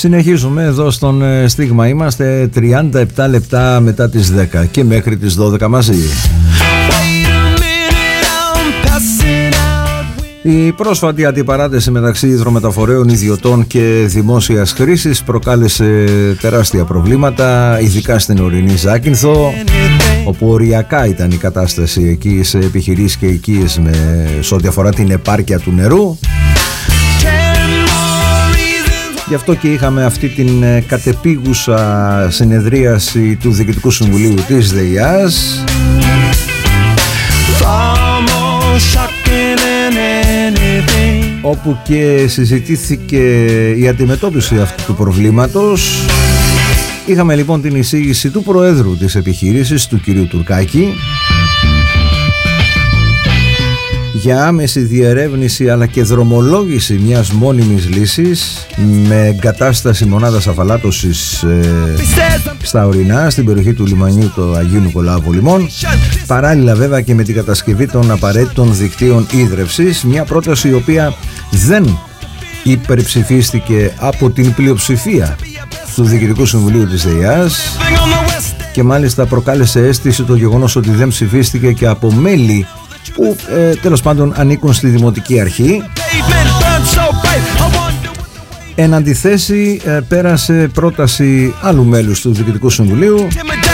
Συνεχίζουμε εδώ στον Στίγμα. Είμαστε 37 λεπτά μετά τις 10 και μέχρι τις 12 μαζί. Η πρόσφατη αντιπαράθεση μεταξύ υδρομεταφορέων ιδιωτών και δημόσιας χρήσης προκάλεσε τεράστια προβλήματα, ειδικά στην ορεινή Ζάκυνθο, όπου οριακά ήταν η κατάσταση εκεί σε επιχειρήσεις και οικίες σε ό,τι αφορά την επάρκεια του νερού. Γι' αυτό και είχαμε αυτή την κατεπίγουσα συνεδρίαση του Διοικητικού Συμβουλίου της ΔΕΙΑΣ, όπου και συζητήθηκε η αντιμετώπιση αυτού του προβλήματος. Είχαμε λοιπόν την εισήγηση του Προέδρου της επιχείρησης, του κυρίου Τουρκάκη, για άμεση διερεύνηση αλλά και δρομολόγηση μιας μόνιμης λύσης με εγκατάσταση μονάδας αφαλάτωσης στα ορεινά, στην περιοχή του λιμανιού του Αγίου Νικολάου Βολημών, παράλληλα βέβαια και με την κατασκευή των απαραίτητων δικτύων ίδρευσης, μια πρόταση η οποία δεν υπερψηφίστηκε από την πλειοψηφία του Διοικητικού Συμβουλίου της ΔΕΙΑΣ και μάλιστα προκάλεσε αίσθηση το γεγονός ότι δεν ψηφίστηκε και από μέλη που τέλος πάντων ανήκουν στη Δημοτική Αρχή. Εν αντιθέσει πέρασε πρόταση άλλου μέλους του Διοικητικού Συμβουλίου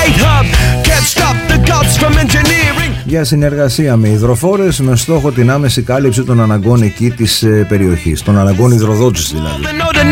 για συνεργασία με υδροφόρες με στόχο την άμεση κάλυψη των αναγκών εκεί της περιοχής, των αναγκών υδροδότησης δηλαδή.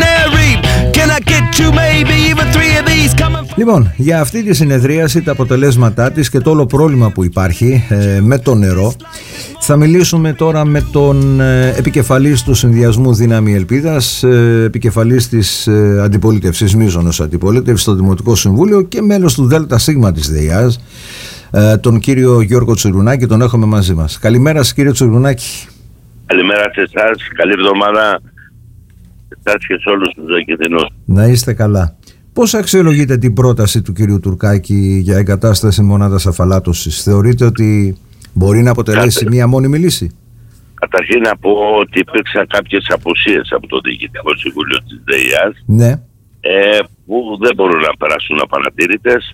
Λοιπόν, για αυτή τη συνεδρίαση, τα αποτελέσματά της και το όλο πρόβλημα που υπάρχει με το νερό, θα μιλήσουμε τώρα με τον επικεφαλής του Συνδυασμού Δύναμη Ελπίδας, επικεφαλής της αντιπολίτευσης, μείζωνος αντιπολίτευσης στο Δημοτικό Συμβούλιο και μέλος του ΔΣ της ΔΕΙΑΣ, τον κύριο Γιώργο Τσιρουνάκη. Τον έχουμε μαζί μας. Καλημέρα σας, κύριε Τσιρουνάκη. Καλημέρα σε εσάς, καλή εβδομάδα σε εσάς και σε όλους τους ζωικητινούς. Να είστε καλά. Πώς αξιολογείτε την πρόταση του κυρίου Τουρκάκη για εγκατάσταση μονάδας αφαλάτωσης? Θεωρείτε ότι μπορεί να αποτελέσει μια μόνιμη λύση? Καταρχήν να πω ότι υπήρξαν κάποιες απουσίες από το Διοικητικό Συμβούλιο της ΔΕΙΑΣ, ναι, που δεν μπορούν να περάσουν απανατήρητες.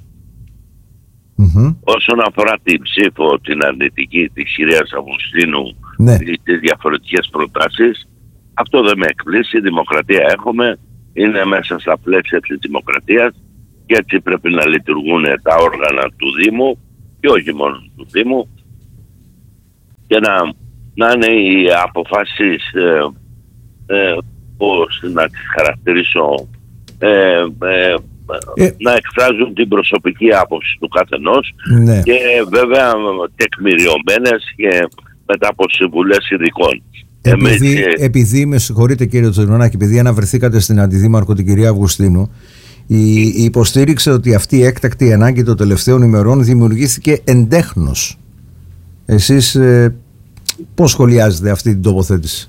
Όσον αφορά την ψήφο, την αρνητική της κυρίας Αυγουστίνου, ναι, τις διαφορετικές προτάσεις, αυτό δεν με εκπλήσει. Δημοκρατία έχουμε, είναι μέσα στα πλαίσια της δημοκρατίας και έτσι πρέπει να λειτουργούν τα όργανα του Δήμου και όχι μόνο του Δήμου, και να είναι οι αποφάσεις πώς να τις χαρακτηρίσω, να εκφράζουν την προσωπική άποψη του καθενός, ναι, και βέβαια τεκμηριωμένες και μετά από συμβουλές ειδικών. Επειδή με συγχωρείτε κύριε Τσιρουνάκη, επειδή αναβρεθήκατε στην αντιδήμαρχο την κυρία Αυγουστίνου, υποστήριξε ότι αυτή η έκτακτη ανάγκη των τελευταίων ημερών δημιουργήθηκε εντέχνος. Εσείς πώς σχολιάζετε αυτή την τοποθέτηση?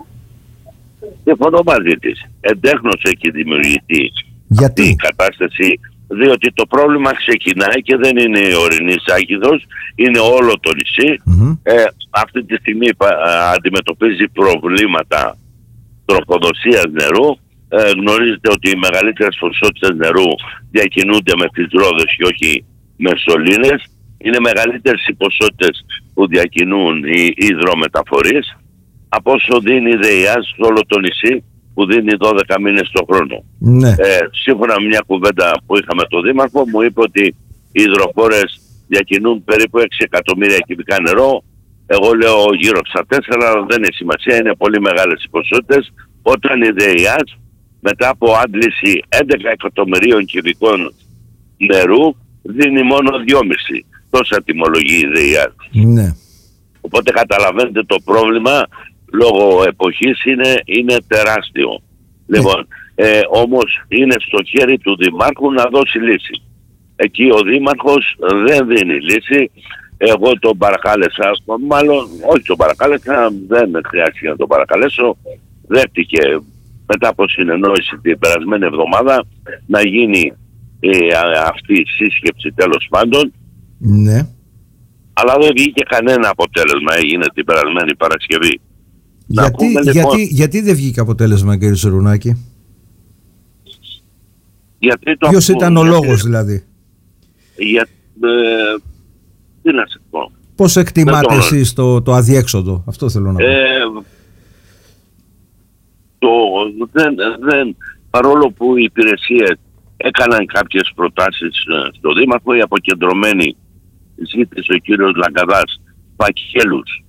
Συμφωνώ μαζί της. Εντέχνος έχει δημιουργηθεί γιατί αυτή η κατάσταση, διότι το πρόβλημα ξεκινάει και δεν είναι η ορεινή Ζάκυνθος, είναι όλο το νησί. Αυτή τη στιγμή αντιμετωπίζει προβλήματα τροφοδοσίας νερού. Γνωρίζετε ότι οι μεγαλύτερες ποσότητες νερού διακινούνται με τις ρόδες και όχι με σωλήνες. Είναι μεγαλύτερες οι ποσότητες που διακινούν οι υδρομεταφορείς από όσο δίνει η ΔΕΙΑΣ σε όλο το νησί, που δίνει 12 μήνες το χρόνο. Ναι. Σύμφωνα με μια κουβέντα που είχαμε τον Δήμαρχο, μου είπε ότι οι υδροφόρες διακινούν περίπου 6 εκατομμύρια κυβικά νερό. Εγώ λέω γύρω στα 4, δεν έχει σημασία, είναι πολύ μεγάλες οι ποσότητες. Όταν η ΔΕΙΑΣ μετά από άντληση 11 εκατομμυρίων κυβικών νερού δίνει μόνο 2,5. Τόσα τιμολογεί η ΔΕΙΑΣ. Ναι. Οπότε καταλαβαίνετε το πρόβλημα λόγω εποχής είναι τεράστιο. Λοιπόν, όμως είναι στο χέρι του Δημάρχου να δώσει λύση. Εκεί ο Δήμαρχος δεν δίνει λύση. Εγώ τον παρακάλεσα, μάλλον όχι τον παρακάλεσα, δεν χρειάστηκε να τον παρακαλέσω. Δέχτηκε μετά από συνεννόηση την περασμένη εβδομάδα να γίνει αυτή η σύσκεψη, τέλος πάντων. Ναι. Αλλά δεν βγήκε κανένα αποτέλεσμα, έγινε την περασμένη Παρασκευή. Γιατί δεν βγήκε αποτέλεσμα, κύριε Τσιρουνάκη? Ποιος ήταν ο λόγος δηλαδή? Τι να σε πω. Πώς εκτιμάτε εσείς το αδιέξοδο? Αυτό θέλω να πω. Παρόλο που οι υπηρεσίες έκαναν κάποιες προτάσεις στο Δήμαρχο, η αποκεντρωμένη ζήτησε ο κύριος Λαγκαδάς φακέλους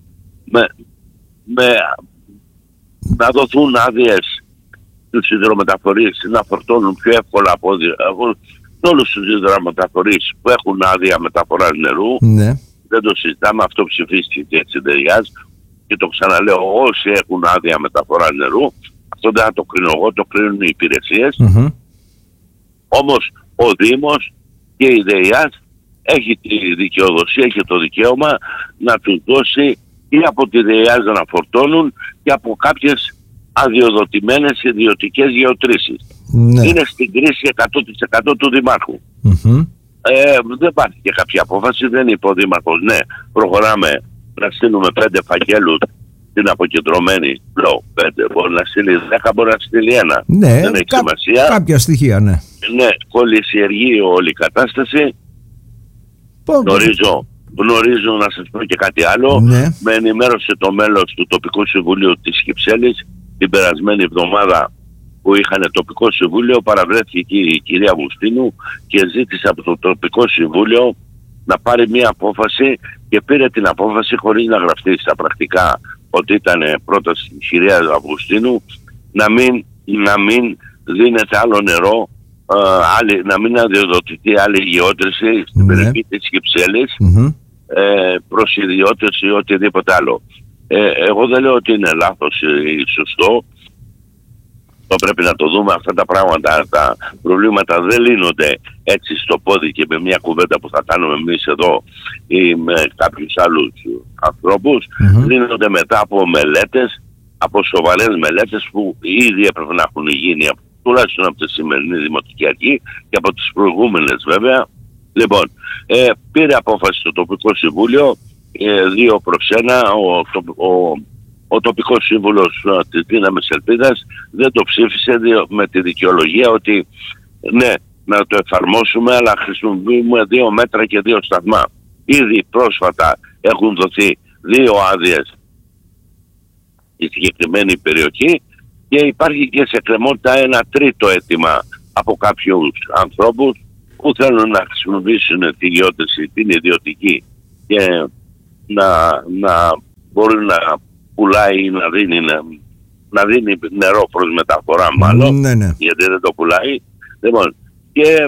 να δοθούν άδειες στους υδρομεταφορείς να φορτώνουν πιο εύκολα από όλους τους υδρομεταφορείς που έχουν άδεια μεταφοράς νερού. Ναι. Δεν το συζητάμε, αυτό ψηφίστηκε και έτσι ταιριάζει. Και το ξαναλέω, όσοι έχουν άδεια μεταφοράς νερού, αυτό δεν θα το κρίνω εγώ, το κρίνουν οι υπηρεσίες. Όμως ο Δήμος και η ΔΕΙΑΣ έχει τη δικαιοδοσία και το δικαίωμα να τους δώσει ή από τη ΔΕΙΑΣ να φορτώνουν και από κάποιες αδειοδοτημένες ιδιωτικές γεωτρήσεις. Ναι. Είναι στην κρίση 100% του Δημάρχου. Δεν υπάρχει και κάποια απόφαση, δεν είπε ο Δήμαρχος ναι, προχωράμε να στείλουμε 5 φακέλους την αποκεντρωμένη. Λέω 5, μπορεί να στείλει 10, μπορεί να στείλει 1. Ναι, δεν έχει σημασία. Κάποια στοιχεία, ναι. Ναι, κολλησιεργεί όλη η κατάσταση. Γνωρίζω να σας πω και κάτι άλλο. Ναι. Με ενημέρωσε το μέλος του τοπικού συμβουλίου της Κυψέλης την περασμένη εβδομάδα που είχαν τοπικό συμβούλιο, παραβρέθηκε η κυρία Αυγουστίνου και ζήτησε από το τοπικό συμβούλιο να πάρει μια απόφαση και πήρε την απόφαση χωρίς να γραφτεί στα πρακτικά ότι ήταν πρόταση της κυρίας Αυγουστίνου να μην δίνεται άλλο νερό, να μην αδειοδοτηθεί άλλη γεώτρηση στην περιοχή της Κυψέλης προς ιδιώτες ή οτιδήποτε άλλο. Εγώ δεν λέω ότι είναι λάθος ή σωστό. Το πρέπει να το δούμε αυτά τα πράγματα. Τα προβλήματα δεν λύνονται έτσι στο πόδι και με μια κουβέντα που θα κάνουμε εμείς εδώ ή με κάποιους άλλους ανθρώπους. Λύνονται μετά από μελέτες, από σοβαρές μελέτες που ήδη έπρεπε να έχουν γίνει τουλάχιστον από τη σημερινή Δημοτική Αρχή και από τις προηγούμενες βέβαια. Λοιπόν, πήρε απόφαση στο τοπικό συμβούλιο 2-1. Ο τοπικός σύμβουλος της Δύναμης Ελπίδας δεν το ψήφισε με τη δικαιολογία ότι ναι, να το εφαρμόσουμε, αλλά χρησιμοποιούμε 2 μέτρα και 2 σταθμά. Ήδη πρόσφατα έχουν δοθεί 2 άδειες στη συγκεκριμένη περιοχή και υπάρχει και σε κρεμότητα ένα τρίτο αίτημα από κάποιους ανθρώπους που θέλουν να χρησιμοποιήσουν τη γεώτρηση, την ιδιωτική και να μπορούν να πουλάει ή να δίνει νερό προς μεταφορά μάλλον, γιατί δεν το πουλάει. Λοιπόν, και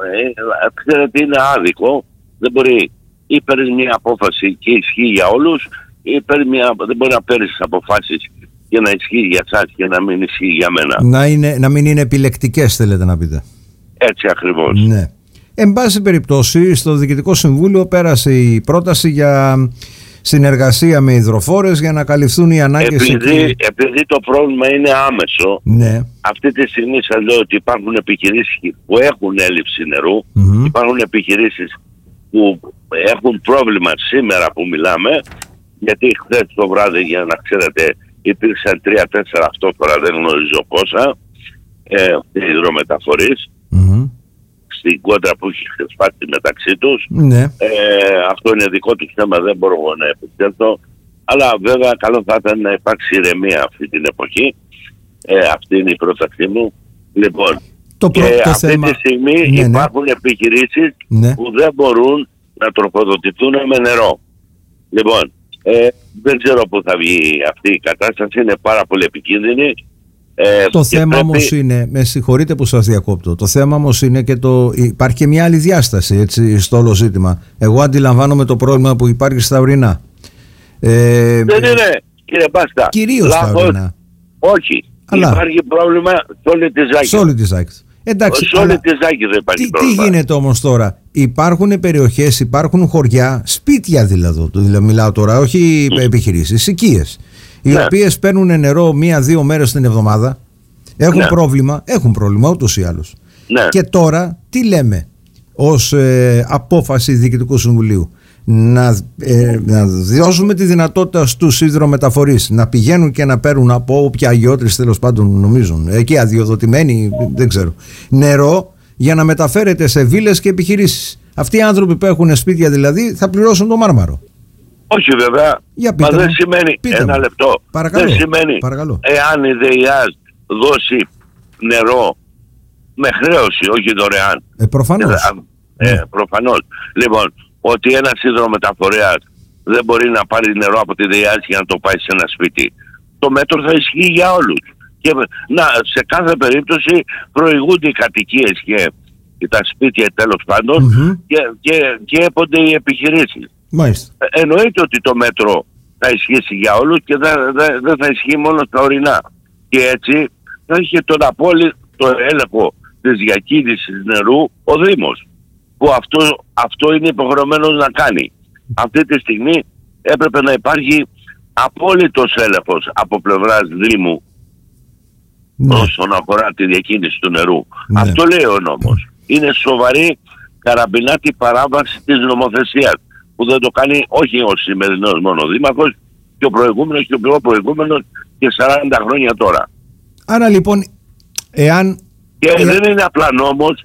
ξέρετε είναι άδικο, δεν μπορεί ή παίρνει μια απόφαση και ισχύει για όλους ή δεν μπορεί να παίρνει αποφάσεις και να ισχύει για εσάς και να μην ισχύει για μένα. Να μην είναι επιλεκτικές θέλετε να πείτε. Έτσι ακριβώς. Ναι. Εν πάση περιπτώσει στο Διοικητικό Συμβούλιο πέρασε η πρόταση για συνεργασία με υδροφόρες για να καλυφθούν οι ανάγκες. Επειδή το πρόβλημα είναι άμεσο, αυτή τη στιγμή σας λέω ότι υπάρχουν επιχειρήσεις που έχουν έλλειψη νερού, υπάρχουν επιχειρήσεις που έχουν πρόβλημα σήμερα που μιλάμε, γιατί χθες το βράδυ, για να ξέρετε, υπήρξαν 3-4 αυτόφορα, δεν γνωρίζω πόσα, υδρομεταφορείς. Στην κόντρα που έχει σπάσει μεταξύ τους. Αυτό είναι δικό του θέμα, δεν μπορώ να επιστρέψω. Αλλά βέβαια καλό θα ήταν να υπάρξει ηρεμία αυτή την εποχή. Αυτή είναι η πρότασή μου. Λοιπόν, αυτή τη στιγμή υπάρχουν επιχειρήσεις που δεν μπορούν να τροφοδοτηθούν με νερό. Λοιπόν, δεν ξέρω πού θα βγει αυτή η κατάσταση, είναι πάρα πολύ επικίνδυνη. Το θέμα όμως είναι, με συγχωρείτε που σας διακόπτω, το θέμα όμως είναι και υπάρχει και μια άλλη διάσταση έτσι, στο όλο ζήτημα. Εγώ αντιλαμβάνομαι το πρόβλημα που υπάρχει στα ορεινά. Δεν είναι, κύριε Μπάστα. Κυρίως στα ορεινά. Όχι, υπάρχει πρόβλημα σε όλη τη Ζάκη. Σε όλη τη Ζάκη. Εντάξει, σε όλη τη Ζάκη δεν υπάρχει πρόβλημα. Τι γίνεται όμως τώρα? Υπάρχουν περιοχές, υπάρχουν χωριά, σπίτια δηλαδή μιλάω τώρα, όχι επιχειρήσεις, οικίες, οι οποίες παίρνουν νερό 1-2 μέρες την εβδομάδα, έχουν πρόβλημα ούτως ή άλλως. Και τώρα τι λέμε ως απόφαση Διοικητικού Συμβουλίου? Να δώσουμε τη δυνατότητα στους υδρομεταφορείς να πηγαίνουν και να παίρνουν από όποια αγιώτρηση τέλος πάντων νομίζουν, εκεί αδειοδοτημένοι, δεν ξέρω, νερό για να μεταφέρεται σε βίλες και επιχειρήσεις. Αυτοί οι άνθρωποι που έχουν σπίτια δηλαδή θα πληρώσουν το μάρμαρο. Όχι βέβαια, μα δεν σημαίνει, ένα λεπτό, παρακαλώ, δεν σημαίνει εάν η ΔΕΙΑΣ δώσει νερό με χρέωση, όχι δωρεάν. Προφανώς. Προφανώς. Λοιπόν, ότι ένας υδρομεταφορέας δεν μπορεί να πάρει νερό από τη ΔΕΙΑΣ για να το πάει σε ένα σπίτι. Το μέτρο θα ισχύει για όλους. Και σε κάθε περίπτωση προηγούνται οι κατοικίες και τα σπίτια τέλος πάντων και έπονται οι επιχειρήσεις. Μάλιστα. Εννοείται ότι το μέτρο θα ισχύσει για όλους και δεν θα ισχύει μόνο στα ορεινά. Και έτσι θα είχε τον απόλυτο έλεγχο της διακίνησης νερού ο Δήμος, που αυτό είναι υποχρεωμένος να κάνει. Αυτή τη στιγμή έπρεπε να υπάρχει απόλυτος έλεγχος από πλευράς Δήμου όσον αφορά τη διακίνηση του νερού. Αυτό λέει ο νόμος. Είναι σοβαρή καραμπινάτη παράβαση της νομοθεσίας, που δεν το κάνει όχι ο σημερινός μόνο δήμαρχος, και ο προηγούμενος και ο πιο προηγούμενος και 40 χρόνια τώρα. Άρα λοιπόν, εάν... Και δεν είναι απλά νόμος,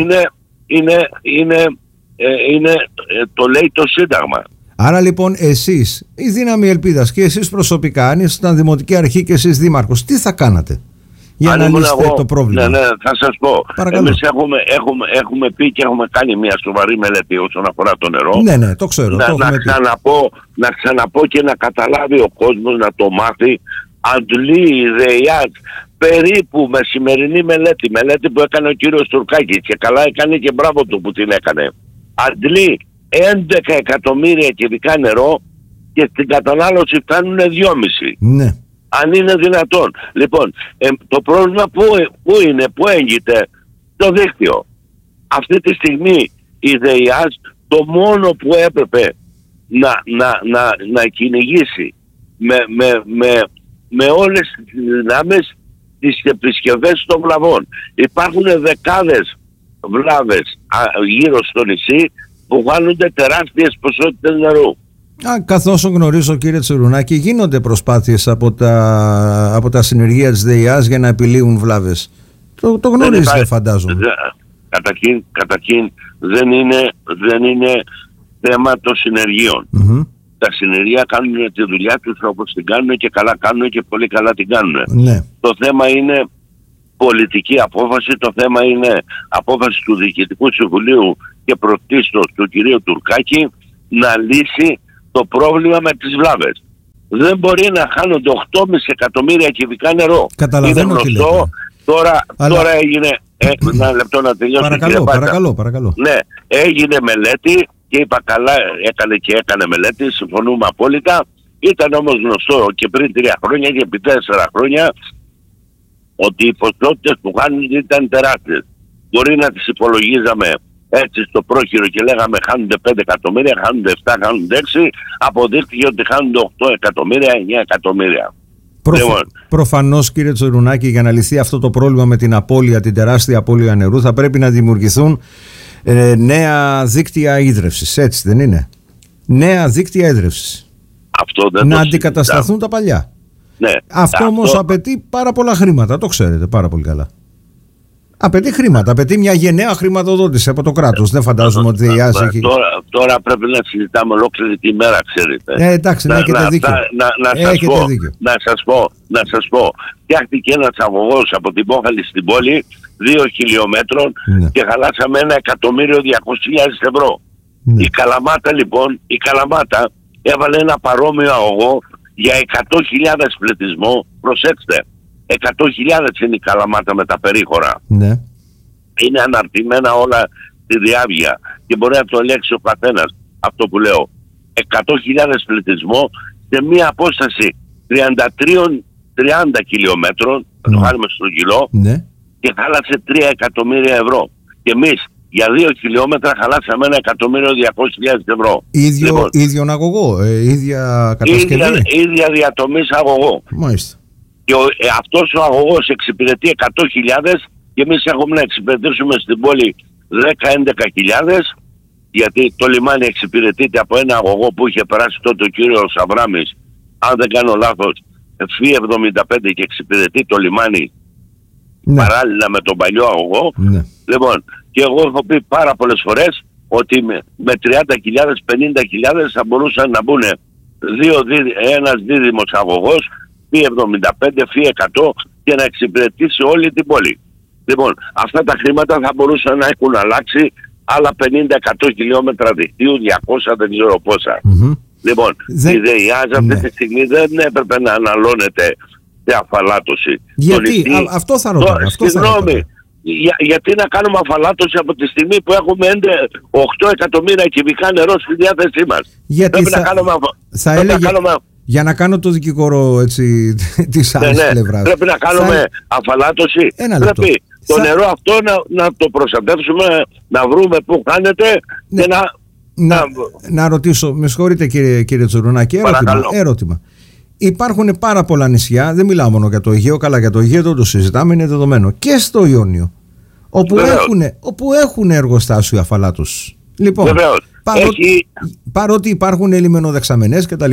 το λέει το Σύνταγμα. Άρα λοιπόν εσείς, η Δύναμη Ελπίδας και εσείς προσωπικά, αν ήσασταν Δημοτική Αρχή και εσείς Δήμαρχος, τι θα κάνατε για να λύσετε το πρόβλημα? Ναι, θα σας πω. Παρακαλώ. Εμείς έχουμε πει και έχουμε κάνει μια σοβαρή μελέτη όσον αφορά το νερό. Ναι, το ξέρω. Να ξαναπώ και να καταλάβει ο κόσμος, να το μάθει. Αντλεί η ΔΕΙΑΣ περίπου με σημερινή μελέτη που έκανε ο κύριος Τουρκάκης, και καλά έκανε και μπράβο του που την έκανε. Αντλεί 11 εκατομμύρια κυβικά νερό και στην κατανάλωση φτάνουν 2,5. Ναι. Αν είναι δυνατόν. Λοιπόν, το πρόβλημα πού έγκυται? Το δίκτυο. Αυτή τη στιγμή η ΔΕΙΑΣ το μόνο που έπρεπε να κυνηγήσει με όλες τις δυνάμεις τις επισκευές των βλαβών. Υπάρχουν δεκάδες βλάβες γύρω στο νησί που χάνονται τεράστιες ποσότητες νερού. Καθώς γνωρίζω, κύριε Τσιρουνάκη, γίνονται προσπάθειες από τα συνεργεία της ΔΕΙΑΣ για να επιλύουν βλάβες. Το γνωρίζετε, φαντάζομαι. Καταρχήν δεν είναι θέμα των συνεργείων. Τα συνεργεία κάνουν τη δουλειά τους όπως την κάνουν και καλά κάνουν και πολύ καλά την κάνουν. Ναι. Το θέμα είναι πολιτική απόφαση, το θέμα είναι απόφαση του Διοικητικού Συμβουλίου και πρωτίστως του κυρίου Τουρκάκη να λύσει το πρόβλημα με τις βλάβες. Δεν μπορεί να χάνονται 8,5 εκατομμύρια κυβικά νερό. Καταλαβαίνω τι λέτε. Τώρα έγινε... ένα λεπτό να τελειώσω. Παρακαλώ. Ναι, έγινε μελέτη και είπα καλά, έκανε μελέτη, συμφωνούμε απόλυτα. Ήταν όμως γνωστό και πριν 3 χρόνια και επί 4 χρόνια ότι οι ποσότητες που χάνονται ήταν τεράστιες. Μπορεί να τις υπολογίζαμε έτσι στο πρόχειρο και λέγαμε χάνονται 5 εκατομμύρια, χάνονται 7, χάνονται 6. Αποδείχθηκε ότι χάνονται 8 εκατομμύρια, 9 εκατομμύρια. Προφανώς, κύριε Τσιρουνάκη, για να λυθεί αυτό το πρόβλημα με την απώλεια, την τεράστια απώλεια νερού, θα πρέπει να δημιουργηθούν νέα δίκτυα ίδρευσης. Έτσι δεν είναι? Νέα δίκτυα ίδρευσης. Να αντικατασταθούν τα παλιά. Ναι. Αυτό όμως απαιτεί πάρα πολλά χρήματα. Το ξέρετε πάρα πολύ καλά. Απαιτεί χρήματα, απαιτεί μια γενναία χρηματοδότηση από το κράτος. Δεν φαντάζομαι ότι η ΆΣ έχει... Τώρα πρέπει να συζητάμε ολόκληρη τη μέρα, ξέρετε. Εντάξει, έχετε δίκιο. Να σας πω, φτιάχτηκε ένας αγωγός από την Πόχαλη στην πόλη 2 χιλιόμετρων και χαλάσαμε 1.200.000 ευρώ. Η Καλαμάτα λοιπόν, έβαλε ένα παρόμοιο αγωγό για 100.000 πληθυσμό. Προσέξτε. 100.000 είναι η Καλαμάτα με τα περίχωρα. Ναι. Είναι αναρτημένα όλα στη διάβγεια και μπορεί να το ελέγξει ο καθένας αυτό που λέω. 100.000 πληθυσμό σε μία απόσταση 30 χιλιόμετρων, το χάρουμε στο κιλό, και χάλασε 3 εκατομμύρια ευρώ. Και εμείς για 2 χιλιόμετρα χαλάσαμε 1.200.000 ευρώ. Ίδιον αγωγό, ίδια κατασκευή. Ίδια διατομής αγωγό. Μάλιστα. Και αυτός ο αγωγός εξυπηρετεί 100.000 και εμείς έχουμε να εξυπηρετήσουμε στην πόλη 10-11.000, γιατί το λιμάνι εξυπηρετείται από ένα αγωγό που είχε περάσει τότε ο κύριος Αβράμης, αν δεν κάνω λάθος, φύ 75, και εξυπηρετεί το λιμάνι παράλληλα με τον παλιό αγωγό. Λοιπόν, Και εγώ έχω πει πάρα πολλές φορές ότι με 30.000, 50.000 θα μπορούσαν να μπουν ένας δίδυμος αγωγός, φύ 75, φύ 100 και να εξυπηρετήσει όλη την πόλη. Λοιπόν, αυτά τα χρήματα θα μπορούσαν να έχουν αλλάξει άλλα 50-100 χιλιόμετρα δικτύου, 200 δεν ξέρω πόσα. Λοιπόν, η ΔΕΙΑΖ αυτή τη στιγμή δεν έπρεπε να αναλώνεται σε αφαλάτωση. Γιατί, αυτό θα ρωτάω. Συγγνώμη, γιατί να κάνουμε αφαλάτωση από τη στιγμή που έχουμε 8 εκατομμύρια κυβικά νερό στη διάθεσή μας? Γιατί θα έλεγε, για να κάνω το δικηγόρο έτσι, της άλλης πλευράς. Πρέπει να κάνουμε αφαλάτωση. Πρέπει το νερό αυτό να το προστατεύσουμε, να βρούμε πού χάνεται και να ρωτήσω, με συγχωρείτε κύριε Τσουρουνάκη, ερώτημα. Υπάρχουν πάρα πολλά νησιά, δεν μιλάω μόνο για το Αιγαίο, καλά για το Αιγαίο δεν το συζητάμε, είναι δεδομένο, και στο Ιόνιο, όπου έχουν εργοστάσιο αφαλάτωση. Λοιπόν, παρότι υπάρχουν λιμενοδεξαμενές κτλ.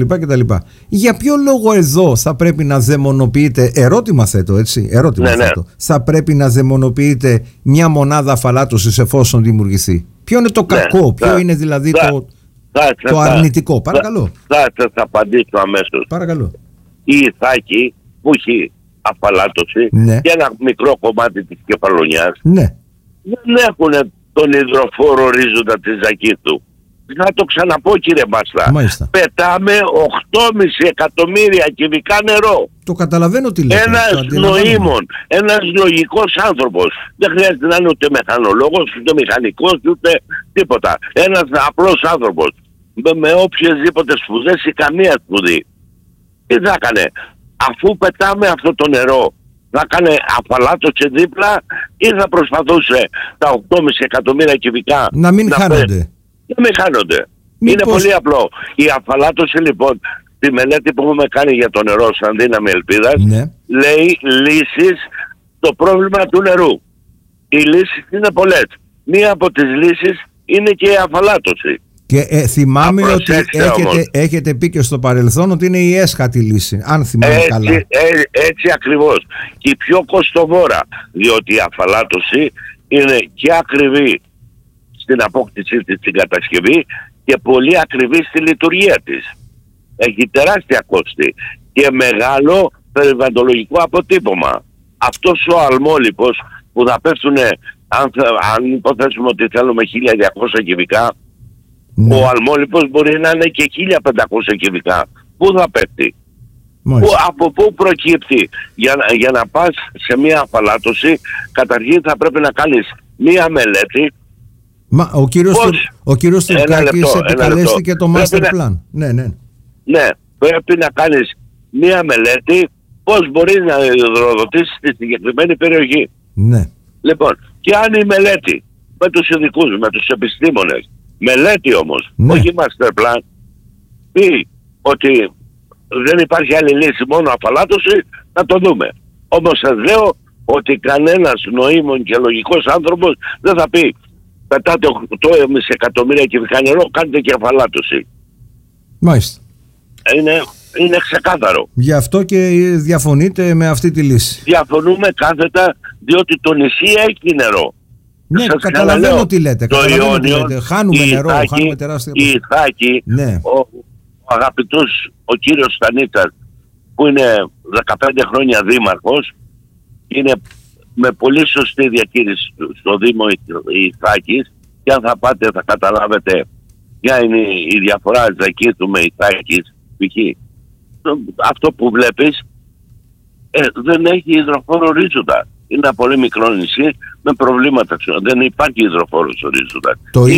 Για ποιο λόγο εδώ θα πρέπει να δαιμονοποιείται, ερώτημα θέτω έτσι, θα πρέπει να δαιμονοποιείται μια μονάδα αφαλάτωσης εφόσον δημιουργηθεί? Ποιο είναι το κακό, ποιο είναι δηλαδή το αρνητικό? Παρακαλώ. Θα απαντήσω αμέσως. Παρακαλώ. Η Ιθάκη που έχει αφαλάτωση και ένα μικρό κομμάτι της Κεφαλονιάς δεν έχουν τον υδροφόρο ορίζοντα της Ζακύθου. Θα το ξαναπώ κύριε Μπάστα. Πετάμε 8,5 εκατομμύρια κυβικά νερό. Το καταλαβαίνω τι λέτε. Ένας νοήμων, ένας λογικός άνθρωπος. Δεν χρειάζεται να είναι ούτε μεχανολόγος, ούτε μηχανικός, ούτε τίποτα. Ένας απλός άνθρωπος. Με οποιασδήποτε σπουδές ή καμία σπουδή. Τι θα έκανε? Αφού πετάμε αυτό το νερό, θα έκανε αφαλάτωση δίπλα ή θα προσπαθούσε τα 8,5 εκατομμύρια κυβικά να μην χάνονται? Να μην χάνονται. Είναι πολύ απλό. Η αφαλάτωση λοιπόν, τη μελέτη που έχουμε κάνει για το νερό σαν δύναμη ελπίδας, λέει λύσεις στο πρόβλημα του νερού. Οι λύσεις είναι πολλές. Μία από τις λύσεις είναι και η αφαλάτωση. Και θυμάμαι ότι έχετε πει και στο παρελθόν ότι είναι η έσχατη λύση, αν θυμάμαι καλά. Έτσι ακριβώς. Και η πιο κοστοβόρα, διότι η αφαλάτωση είναι και ακριβή στην απόκτησή της στην κατασκευή και πολύ ακριβή στη λειτουργία της. Έχει τεράστια κόστη και μεγάλο περιβαλλοντολογικό αποτύπωμα. Αυτός ο αλμόλιπος που θα πέφτουν, αν υποθέσουμε ότι θέλουμε 1200 κυβικά, ο αλμόλιπος μπορεί να είναι και 1500 κυβικά. Πού θα πέφτει? Από πού προκύπτει? Για να πας σε μια αφαλάτωση, καταρχήν θα πρέπει να κάνεις μια μελέτη. Ο κύριος Τουρκάκης επικαλέστηκε το master plan. Ναι, πρέπει να κάνεις μια μελέτη πώς μπορείς να υδροδοτήσεις στη συγκεκριμένη περιοχή. Λοιπόν, και αν η μελέτη με τους ειδικούς, με τους επιστήμονες, μελέτη όμως, όχι master plan, πει ότι δεν υπάρχει άλλη λύση, μόνο αφαλάτωση, να το δούμε. Όμως σας λέω ότι κανένας νοήμων και λογικός άνθρωπος δεν θα πει πετάτε 8,5 εκατομμύρια κυβικά νερό, κάντε και αφαλάτωση. Μάλιστα. Είναι ξεκάθαρο. Γι' αυτό και διαφωνείτε με αυτή τη λύση? Διαφωνούμε κάθετα, διότι το νησί έχει νερό. Ναι, καταλαβαίνω τι λέτε. Χάνουμε νερό, χάνουμε τεράστια. Η Ιθάκη, ο αγαπητός ο κύριος Στανίτσας, που είναι 15 χρόνια δήμαρχος, είναι με πολύ σωστή διαχείριση στο Δήμο Ιθάκης, και αν θα πάτε θα καταλάβετε ποια είναι η διαφορά Ζακύθου με Ιθάκης. Αυτό που βλέπεις δεν έχει υδροφόρο ορίζοντα. Είναι ένα πολύ μικρό νησί με προβλήματα. Δεν υπάρχει υδροφόρος ορίζοντα.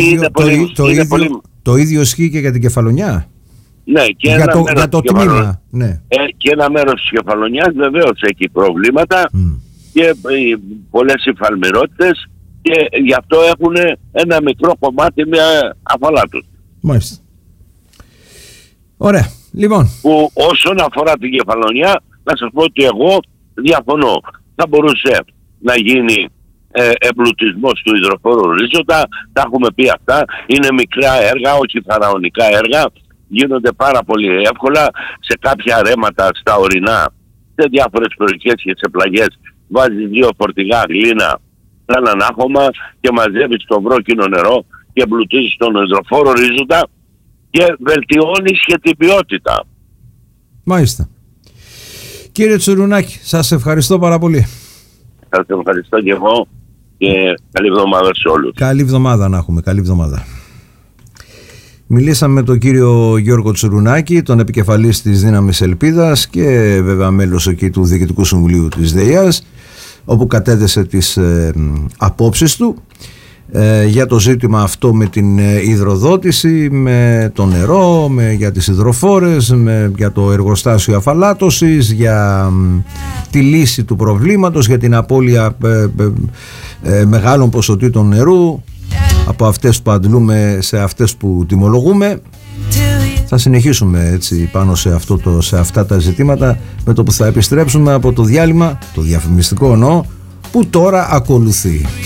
Το ίδιο ισχύει και για την Κεφαλονιά. Ναι, και για το τμήμα. Και ένα μέρος της Κεφαλονιάς βεβαίως έχει προβλήματα και πολλές υφαλμυρότητες, και γι' αυτό έχουν ένα μικρό κομμάτι με αφαλάτωση. Μάλιστα. Ωραία. Λοιπόν. Που όσον αφορά την Κεφαλονιά, να σας πω ότι εγώ διαφωνώ. Θα μπορούσε να γίνει εμπλουτισμός του υδροφόρου ορίζοντα, τα έχουμε πει αυτά. Είναι μικρά έργα, όχι φαραωνικά έργα. Γίνονται πάρα πολύ εύκολα σε κάποια ρέματα στα ορεινά, σε διάφορες περιοχές και σε πλαγιές. Βάζεις 2 φορτηγά γλίνα σαν ανάχωμα και μαζεύεις το βρόκινο νερό και εμπλουτίζεις τον υδροφόρο ορίζοντα και βελτιώνεις και την ποιότητα. Μάλιστα. Κύριε Τσουρουνάκη, σας ευχαριστώ πάρα πολύ. Σας ευχαριστώ και εγώ και καλή εβδομάδα σε όλους. Καλή εβδομάδα να έχουμε, καλή εβδομάδα. Μιλήσαμε με τον κύριο Γιώργο Τσουρουνάκη, τον επικεφαλής της Δύναμης Ελπίδας και βέβαια μέλος εκεί του Διοικητικού Συμβουλίου της ΔΕΙΑΣ, όπου κατέθεσε τις απόψεις του για το ζήτημα αυτό με την υδροδότηση, με το νερό, για τις υδροφόρες, για το εργοστάσιο αφαλάτωσης, για τη λύση του προβλήματος, για την απώλεια μεγάλων ποσοτήτων νερού από αυτές που αντλούμε σε αυτές που τιμολογούμε. Θα συνεχίσουμε έτσι πάνω σε αυτά τα ζητήματα με το που θα επιστρέψουμε από το διάλειμμα, το διαφημιστικό εννοώ, που τώρα ακολουθεί.